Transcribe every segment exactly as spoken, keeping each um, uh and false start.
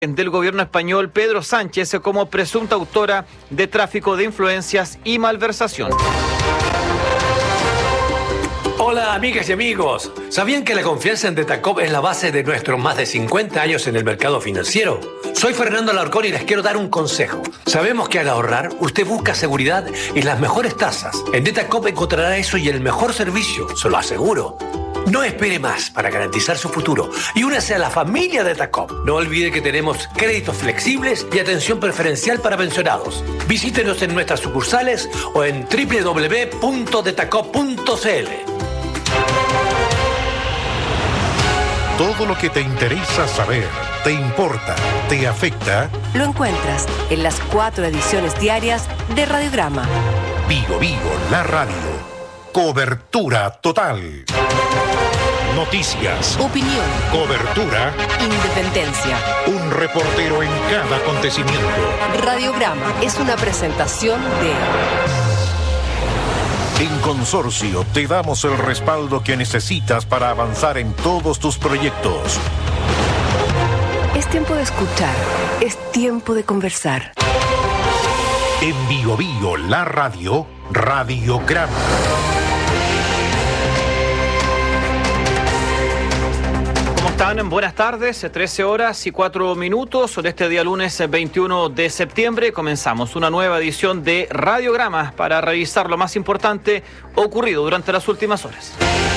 Del gobierno español Pedro Sánchez como presunta autora de tráfico de influencias y malversación. Hola amigas y amigos, ¿sabían que la confianza en Detacop es la base de nuestros más de cincuenta años en el mercado financiero? Soy Fernando Alarcón y les quiero dar un consejo. Sabemos que al ahorrar usted busca seguridad y las mejores tasas. En Detacop encontrará eso y el mejor servicio, se lo aseguro. No espere más para garantizar su futuro y únase a la familia de Detacop. No olvide que tenemos créditos flexibles y atención preferencial para pensionados. Visítenos en nuestras sucursales o en doble u doble u doble u punto detacop punto c l. Todo lo que te interesa saber, te importa, te afecta, lo encuentras en las cuatro ediciones diarias de Radiograma. Vigo Vigo, la radio. Cobertura total. Noticias. Opinión. Cobertura. Independencia. Un reportero en cada acontecimiento. Radiograma es una presentación de... En Consorcio te damos el respaldo que necesitas para avanzar en todos tus proyectos. Es tiempo de escuchar. Es tiempo de conversar. En Vigo Vigo, la radio, Radiograma. Buenas tardes, trece horas y cuatro minutos de este día lunes veintiuno de septiembre. Comenzamos una nueva edición de Radiograma para revisar lo más importante ocurrido durante las últimas horas.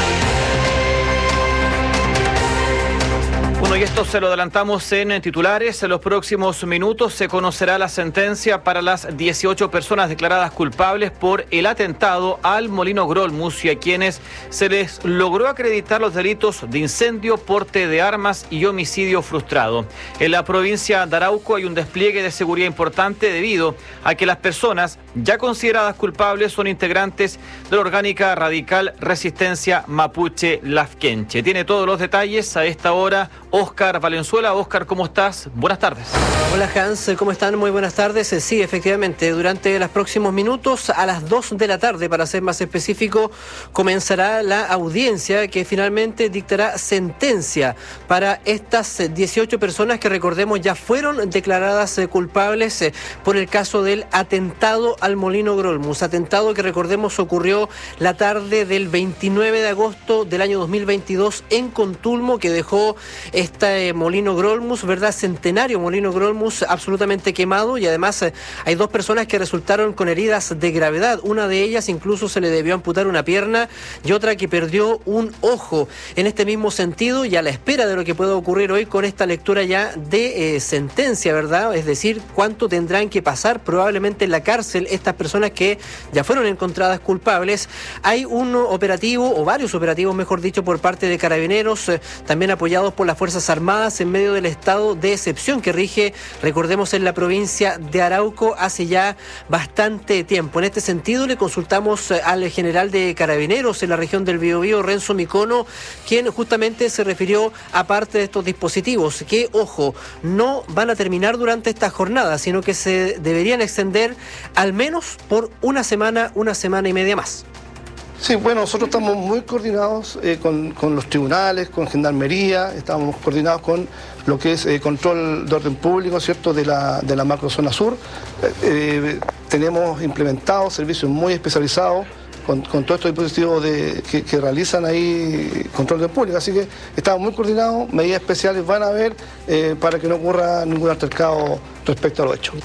Bueno, y esto se lo adelantamos en titulares. En los próximos minutos se conocerá la sentencia para las dieciocho personas declaradas culpables por el atentado al Molino Grolmus y a quienes se les logró acreditar los delitos de incendio, porte de armas y homicidio frustrado. En la provincia de Arauco hay un despliegue de seguridad importante debido a que las personas ya consideradas culpables son integrantes de la orgánica radical Resistencia Mapuche Lafkenche. Tiene todos los detalles a esta hora Óscar Valenzuela. Óscar, ¿cómo estás? Buenas tardes. Hola Hans, ¿cómo están? Muy buenas tardes. Sí, efectivamente, durante los próximos minutos, a las dos de la tarde, para ser más específico, comenzará la audiencia que finalmente dictará sentencia para estas dieciocho personas que, recordemos, ya fueron declaradas culpables por el caso del atentado al Molino Grolmus. Atentado que, recordemos, ocurrió la tarde del veintinueve de agosto del año dos mil veintidós en Contulmo, que dejó este Molino Grolmus, ¿verdad? Centenario Molino Grolmus absolutamente quemado, y además eh, hay dos personas que resultaron con heridas de gravedad. Una de ellas incluso se le debió amputar una pierna y otra que perdió un ojo. En este mismo sentido, y a la espera de lo que pueda ocurrir hoy con esta lectura ya de eh, sentencia, ¿verdad? Es decir, cuánto tendrán que pasar probablemente en la cárcel estas personas que ya fueron encontradas culpables. Hay un operativo, o varios operativos, mejor dicho, por parte de Carabineros, eh, también apoyados por las Fuerzas Armadas en medio del estado de excepción que rige, recordemos, en la provincia de Arauco hace ya bastante tiempo. En este sentido, le consultamos al general de Carabineros en la región del Biobío, Renzo Micono, quien justamente se refirió a parte de estos dispositivos que, ojo, no van a terminar durante esta jornada, sino que se deberían extender al menos por una semana, una semana y media más. Sí, bueno, nosotros estamos muy coordinados eh, con, con los tribunales, con Gendarmería, estamos coordinados con lo que es eh, control de orden público, ¿cierto?, de la, de la macrozona sur. Eh, eh, tenemos implementados servicios muy especializados con, con todos estos dispositivos de, que, que realizan ahí control de orden público. Así que estamos muy coordinados, medidas especiales van a haber eh, para que no ocurra ningún altercado respecto a los hechos.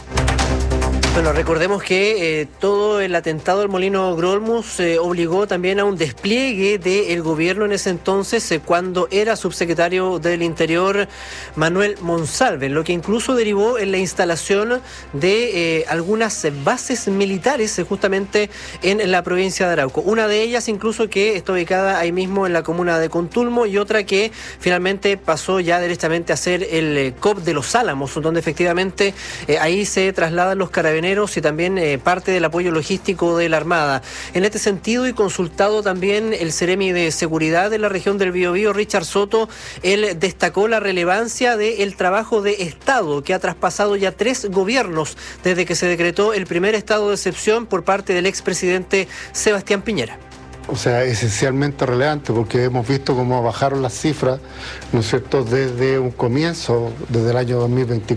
Bueno, recordemos que eh, todo el atentado al Molino Grolmus eh, obligó también a un despliegue del gobierno en ese entonces, eh, cuando era subsecretario del Interior Manuel Monsalve, lo que incluso derivó en la instalación de eh, algunas bases militares eh, justamente en la provincia de Arauco. Una de ellas incluso que está ubicada ahí mismo en la comuna de Contulmo, y otra que finalmente pasó ya directamente a ser el eh, C O P de Los Álamos, donde efectivamente eh, ahí se trasladan los carabineros y también eh, parte del apoyo logístico de la Armada. En este sentido, y consultado también el Seremi de Seguridad de la región del Biobío, Richard Soto, él destacó la relevancia del trabajo de Estado que ha traspasado ya tres gobiernos desde que se decretó el primer estado de excepción por parte del expresidente Sebastián Piñera. O sea, esencialmente relevante, porque hemos visto cómo bajaron las cifras, ¿no es cierto?, desde un comienzo, desde el año dos mil veinticuatro.